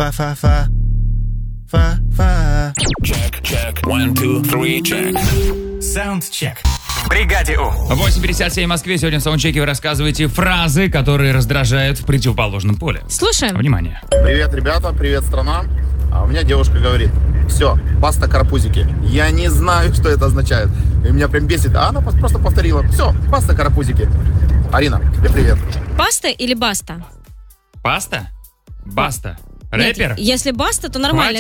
Фа-фа-фа. Фа-фа. Check. 1, 2, 3, check. Саундчек. В бригаде У. 8:57 в Москве. Сегодня в саундчеке вы рассказываете фразы, которые раздражают в противоположном поле. Слушаем. Внимание. Привет, ребята, привет, страна. А у меня девушка говорит: все, баста карапузики. Я не знаю, что это означает. И меня прям бесит. А она просто повторила: все, баста карапузики. Арина, тебе привет. Паста или баста? Паста? Баста. Нет, Рэпер? если баста, то нормально.